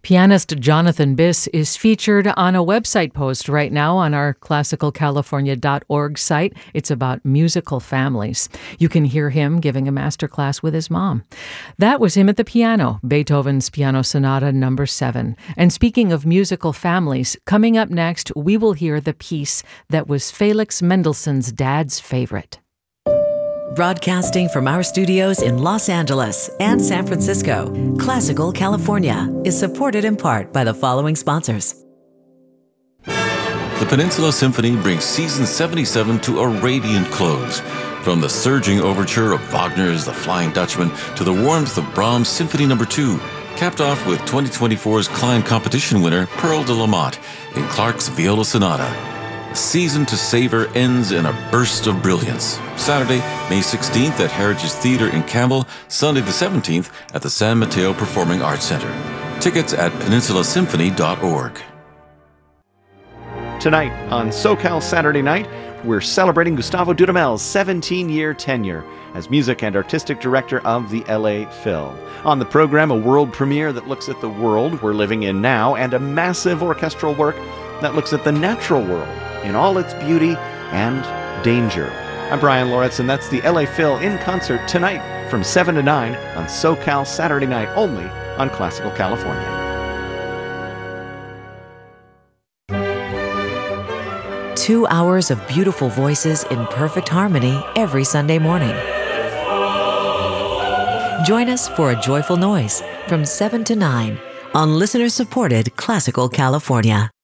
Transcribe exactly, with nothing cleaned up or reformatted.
Pianist Jonathan Biss is featured on a website post right now on our classical california dot org site. It's about musical families. You can hear him giving a masterclass with his mom. That was him at the piano, Beethoven's Piano Sonata number seven. And speaking of musical families, coming up next, we will hear the piece that was Felix Mendelssohn's dad's favorite. Broadcasting from our studios in Los Angeles and San Francisco, Classical California is supported in part by the following sponsors. The Peninsula Symphony brings season seventy-seven to a radiant close. From the surging overture of Wagner's The Flying Dutchman to the warmth of Brahms' Symphony number two, capped off with twenty twenty-four's Klein competition winner Pearl de la Motte in Clark's Viola Sonata. The season to savor ends in a burst of brilliance. Saturday, May sixteenth at Heritage Theatre in Campbell, Sunday the seventeenth at the San Mateo Performing Arts Center. Tickets at peninsula symphony dot org. Tonight on SoCal Saturday Night, we're celebrating Gustavo Dudamel's seventeen-year tenure as music and artistic director of the L A Phil. On the program, a world premiere that looks at the world we're living in now and a massive orchestral work that looks at the natural world in all its beauty and danger. I'm Brian Loritz, and that's the L A Phil in concert tonight from seven to nine on SoCal Saturday Night, only on Classical California. Two hours of beautiful voices in perfect harmony every Sunday morning. Join us for a joyful noise from seven to nine on listener-supported Classical California.